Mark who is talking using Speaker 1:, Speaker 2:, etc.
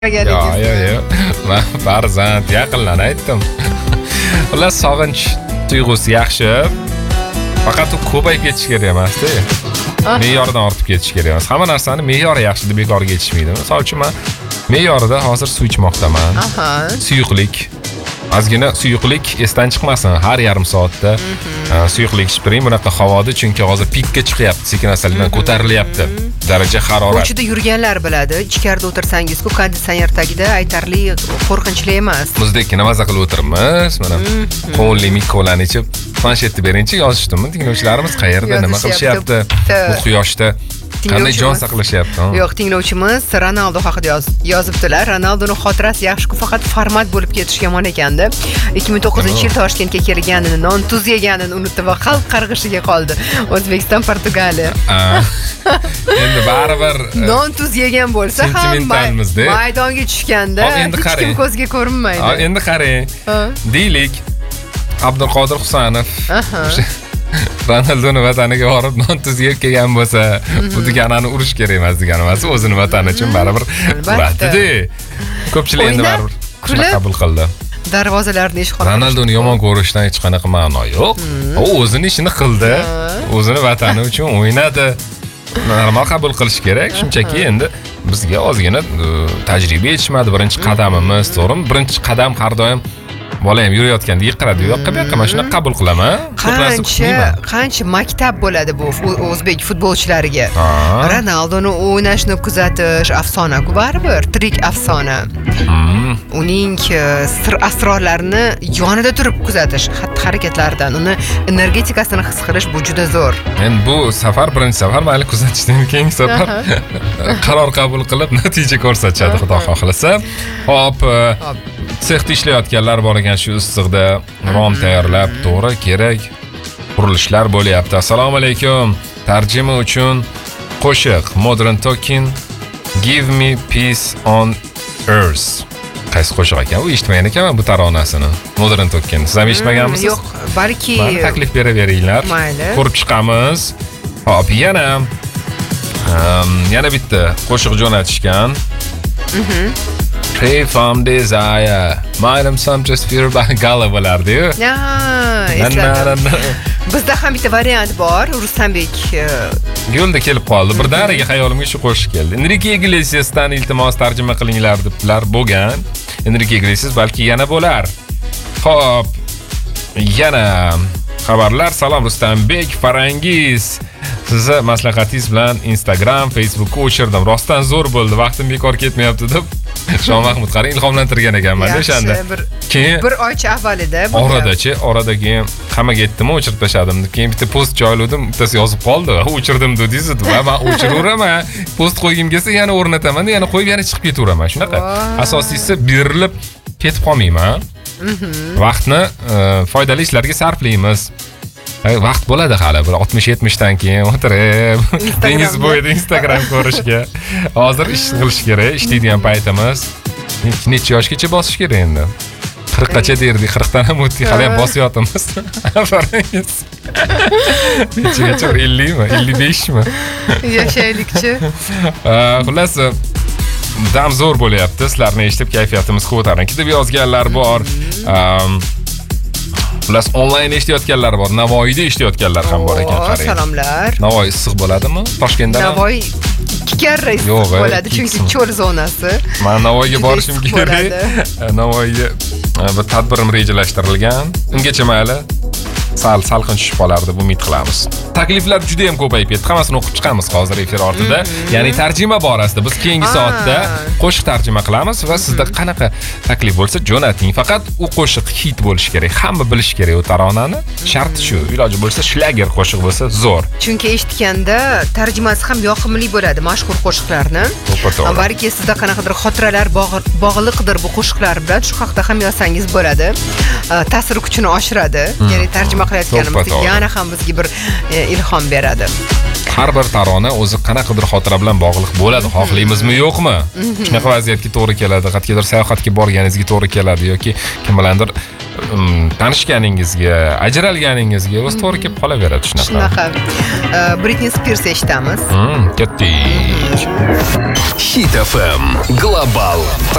Speaker 1: Yo. Men farzand yaqinlarni aytdim. Ular sog'inch tuyg'usi yaxshi. Faqat u ko'payib ketish kerak emas-da. Me'yordan ortib ketish kerak emas. Hamma narsani me'yori yaxshi deb bekorga yetishmaydi. Misol uchun men me'yorida hozir suv ichmoqdaman. Suyuqlik. Ozgina suyuqlik esdan chiqmasin. Har yarim soatda suyuqlik ichib turing. Bunaqa havoda, chunki hozir pikka chiqyapti, sekin-astalikdan ko'tarilyapti. Daraja harorat.
Speaker 2: Ko'chada yurganlar biladi. Ichkarida o'tirsangiz-ku konditsioner tagida aytarli qo'rqinchli emas.
Speaker 1: Muzdekni maza qilib o'tiribmiz. Mana qovunli mikkolarni ichib, planshetni beringchi, yozishdimmi? Tinglovchilarimiz qayerda, nima qilishyapti? Bu quyoshda qanday jon saqlashyapti?
Speaker 2: Yo'q, tinglovchimiz Ronaldo haqida yozibdilar. Ronaldoning xotirasi yaxshi-ku, faqat format bo'lib ketish yomon ekanda. 2009-yil Toshkentga kelganini, non tuz yeganini unutdi va xalq qarg'ishiga qoldi. O'zbekiston, Portugaliya.
Speaker 1: Endi baribir
Speaker 2: non tuz yegan bo'lsa ham maydonga tushganda hech kim ko'zga ko'rinmaydi.
Speaker 1: Endi qarang. Deylik, Abdulqodir Husanov Ronaldoni vataniga borib non tuz yeb kelgan bo'lsa, bu deganini urish kerak emas degani emas, o'zini vatani uchun baribir uradi-da. Ko'pchilik endi baribir qabul qildi.
Speaker 2: Darvozalarni ish qildi.
Speaker 1: Ronaldoni yomon ko'rishdan hech qanaqa ma'no yo'q. U o'zini ishini qildi, o'zini vatani uchun o'ynadi. Normal qabul qilish kerak. Shunchaki endi bizga ozgina tajriba yetishmadi. Birinchi qadamimiz, to'g'rimi? Birinchi qadam har doim bola ham yurayotganda yiqiradi. Yo'q, bu yoqqa mana shuni qabul qilaman.
Speaker 2: Qancha maktab bo'ladi bu o'zbek futbolchilariga. Ronaldoni o'ynashni kuzatish afsona-ku baribir, tirik afsona. Uning sir asrorlarini yonida turib kuzatish, xatti-harakatlaridan uni energetikasini his qilish bu juda zo'r.
Speaker 1: Men bu safar birinchi safar mayli kuzatishdan keyingi safar qaror qabul qilib natija ko'rsatadi, xudo xohlasa. Hop, sexda ishlayotganlar bor ekan shu issiqda, rom tayyorlab, to'g'ri, kerak qurilishlar bo'lyapti. Assalomu alaykum. Tarjima uchun qo'shiq Modern Talking Give Me Peace on Earth. Qaysi qo'shiq ekan? U eshitmagan ekanman bu taronasini. Modern Talking. Siz ham eshitmaganmisiz?
Speaker 2: Yo'q, balki
Speaker 1: taklif beraveringlar. Ko'rib chiqamiz. Hop, yana bitta qo'shiq jo'natishgan. Pray from desire. Maylim some just fear by gala bo'lardi-yu.
Speaker 2: Bizda ham bitta variant bor. Ruslanbek
Speaker 1: yo'lda kelib qoldi. Birdaniga xayolimga shu qo'shiq keldi. Enrique Iglesiasdan iltimos tarjima qilinglar deblar bo'lgan. Enrique Iglesias balki yana bo'lar. Xo'p, yana xabarlar. Salom Ruslanbek, Farangiz. Sizni maslahatingiz bilan Instagram, Facebookka o'chirdim. Rostdan zo'r bo'ldi. Vaqtim bekor ketmayapti deb Shom Mahmud qarang ilhomlantirgan ekanman o'shanda.
Speaker 2: Keyin bir oycha avvalida
Speaker 1: oradagi hammaga aytdim, o'chirib tashladim. Keyin bitta post joyladim, bittasi yozib qoldi. O'chirdim dedingiz, va men o'chiraveraman. Post qo'ygim kelsa yana o'rnataman, yana qo'yib yana chiqib ketaveraman. Shunaqa. Asosiysi berilib ketib qolmayman. Vaqtni foydali ishlarga sarflaymiz. Vaqt bo'ladi hali bir 60-70 dan keyin o'tirib dengiz bo'yida Instagram ko'rishga. Hozir ish qilish kerak, ishlaydigan paytimiz. Necha yoshgacha bosish kerak endi? 40 gacha derdik, 40 dan ham o'tdik, hali ham bosyapmiz. Afaringiz. Nechagacha 50 mi, 55 mi?
Speaker 2: Yashaylikchi.
Speaker 1: Xullas, dam zo'r bo'lyapti. Sizlarni eshitib kayfiyatimiz ko'tarinki deb yozganlar bor. Plus onlayn eshitayotganlar bor, Navoiyda eshitayotganlar ham bor ekan, qarang.
Speaker 2: Salomlar.
Speaker 1: Navoiy issiq bo'ladimi? Toshkentda
Speaker 2: Navoiy 2 karra issiq bo'ladi, chunki cho'l zonasi.
Speaker 1: Men Navoiyga borishim kerak. Navoiyga bir tadbirim rejalashtirilgan. Ungacha mayli salqin tushib qolar deb umid qilamiz. Takliflar juda ham ko'payib ketdi. Hammasini o'qib chiqamiz hozir efir ortida. Ya'ni tarjima borasida biz keyingi soatda qo'shiq tarjima qilamiz va sizda qanaqa taklif bo'lsa jo'nating. Faqat u qo'shiq hit bo'lishi kerak. Hamma bilish kerak u taronani. Sharti shu. Iloji bo'lsa shlager qo'shiq bo'lsa zo'r.
Speaker 2: Chunki eshitganda tarjimasi ham yoqimli bo'ladi mashhur qo'shiqlarni. Balki sizda qanaqadir xotiralar bog'liqdir bu qo'shiqlar bilan, shu haqda ham yozsangiz bo'ladi. Ta'sir kuchini oshiradi. Ya'ni tarjima qilayotganimizda yana ham bizga bir ilhom beradi.
Speaker 1: Har bir tarona o'zi qanaqadir xotira bilan bog'liq bo'ladi, xohlaymizmi yo'qmi? Shunaqa vaziyatga to'g'ri keladi, qat'iy sayohatga borganingizga to'g'ri keladi yoki kim bilandir tanishganingizga, ajralganingizga o'zi to'g'ri kelib qolaveradi shunaqa.
Speaker 2: Shunaqa. Britni Spirs eshitamiz.
Speaker 1: Ketdik.
Speaker 3: Hit FM Global